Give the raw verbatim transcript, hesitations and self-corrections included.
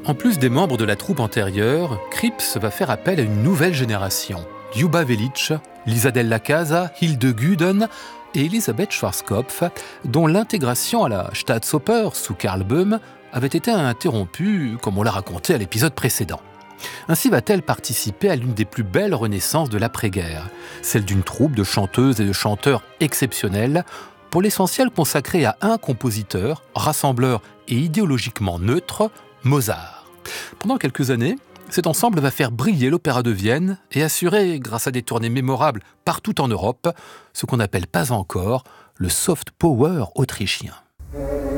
En plus des membres de la troupe antérieure, Kripps va faire appel à une nouvelle génération. Ljuba Velic, Lisa Della Casa, Hilde Guden et Elisabeth Schwarzkopf, dont l'intégration à la Staatsoper sous Karl Böhm avait été interrompue, comme on l'a raconté à l'épisode précédent. Ainsi va-t-elle participer à l'une des plus belles renaissances de l'après-guerre, celle d'une troupe de chanteuses et de chanteurs exceptionnels, pour l'essentiel consacrée à un compositeur, rassembleur et idéologiquement neutre, Mozart. Pendant quelques années, cet ensemble va faire briller l'Opéra de Vienne et assurer, grâce à des tournées mémorables partout en Europe, ce qu'on n'appelle pas encore le soft power autrichien.